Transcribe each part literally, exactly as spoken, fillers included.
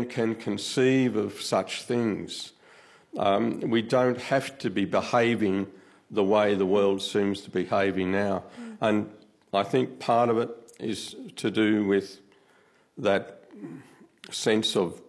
man can conceive of such things. Um, we don't have to be behaving the way the world seems to be behaving now. Mm. And I think part of it is to do with that sense of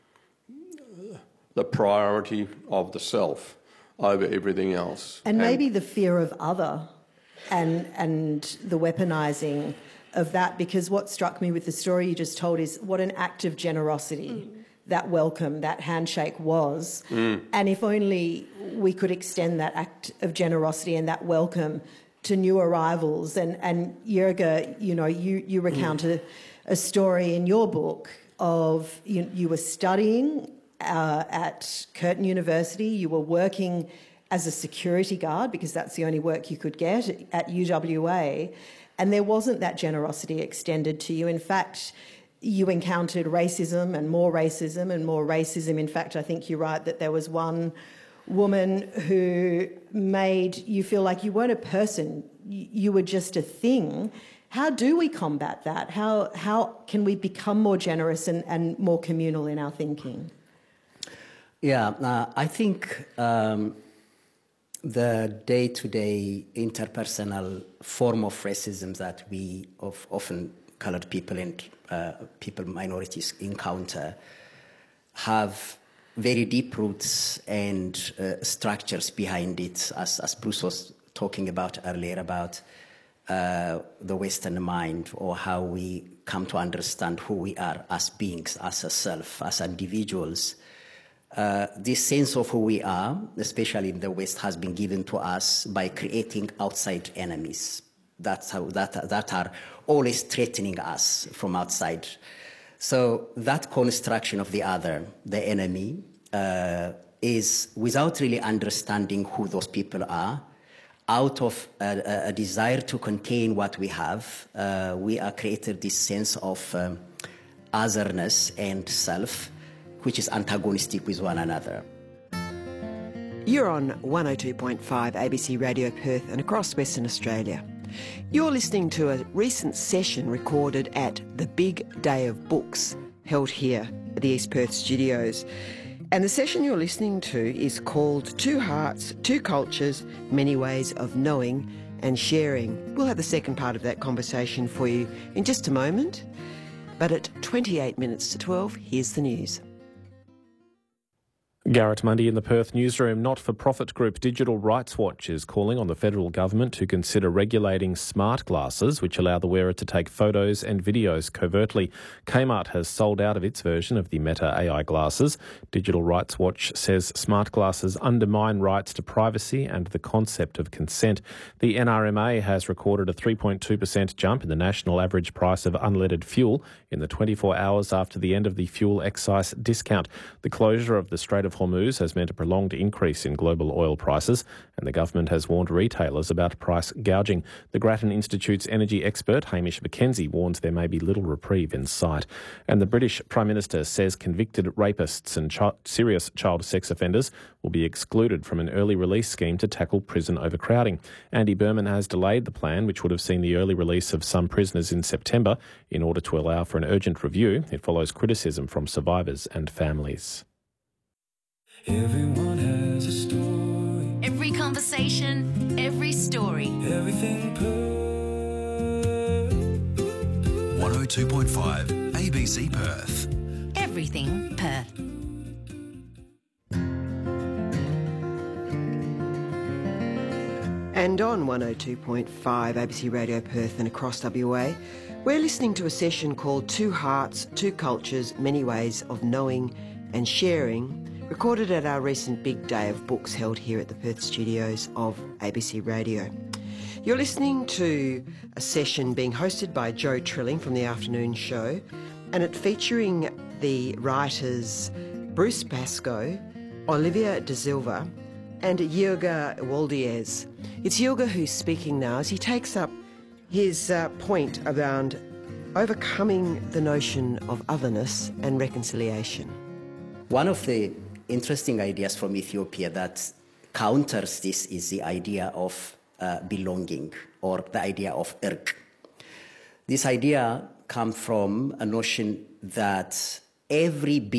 the priority of the self over everything else. And, and maybe the fear of other and, and the weaponising of that, because what struck me with the story you just told is what an act of generosity mm. that welcome, that handshake was. Mm. And if only we could extend that act of generosity and that welcome to new arrivals. And, and Jurga, you know, you, you recount mm. a, a story in your book of you, you were studying uh, at Curtin University, you were working as a security guard because that's the only work you could get at U W A, and there wasn't that generosity extended to you. In fact, you encountered racism and more racism and more racism. In fact, I think you're right that there was one woman who made you feel like you weren't a person, you were just a thing. How do we combat that? How how can we become more generous and, and more communal in our thinking? Yeah, uh, I think um, the day-to-day interpersonal form of racism that we of often coloured people and uh, people minorities encounter have very deep roots and uh, structures behind it, as, as Bruce was talking about earlier about uh, the Western mind, or how we come to understand who we are as beings, as a self, as individuals. Uh, this sense of who we are, especially in the West, has been given to us by creating outside enemies. That's how, that, that are always threatening us from outside. So that construction of the other, the enemy, uh, is without really understanding who those people are, out of a, a desire to contain what we have, uh, we are created this sense of um, otherness and self, which is antagonistic with one another. You're on one oh two point five A B C Radio Perth and across Western Australia. You're listening to a recent session recorded at the Big Day of Books, held here at the East Perth studios. And the session you're listening to is called Two Hearts, Two Cultures, Many Ways of Knowing and Sharing. We'll have the second part of that conversation for you in just a moment. But at twenty-eight minutes to twelve, here's the news. Garrett Mundy in the Perth newsroom. Not-for-profit group Digital Rights Watch is calling on the federal government to consider regulating smart glasses, which allow the wearer to take photos and videos covertly. Kmart has sold out of its version of the Meta A I glasses. Digital Rights Watch says smart glasses undermine rights to privacy and the concept of consent. The N R M A has recorded a three point two percent jump in the national average price of unleaded fuel in the twenty-four hours after the end of the fuel excise discount. The closure of the Strait of Hormuz has meant a prolonged increase in global oil prices, and the government has warned retailers about price gouging. The Grattan Institute's energy expert, Hamish McKenzie, warns there may be little reprieve in sight. And the British Prime Minister says convicted rapists and ch- serious child sex offenders will be excluded from an early release scheme to tackle prison overcrowding. Andy Berman has delayed the plan, which would have seen the early release of some prisoners in September, in order to allow for an urgent review. It follows criticism from survivors and families. Everyone has a story. Every conversation, every story. Everything Perth. one oh two point five A B C Perth. Everything Perth. And on one oh two point five A B C Radio Perth and across W A, we're listening to a session called Two Hearts, Two Cultures, Many Ways of Knowing and Sharing, recorded at our recent Big Day of Books held here at the Perth studios of A B C Radio. You're listening to a session being hosted by Joe Trilling from the afternoon show, and it featuring the writers Bruce Pascoe, Olivia De Silva and Jurga Waldiez. It's Jurga who's speaking now as he takes up his uh, point around overcoming the notion of otherness and reconciliation. One of the interesting ideas from Ethiopia that counters this is the idea of uh, belonging, or the idea of irq. This idea comes from a notion that every being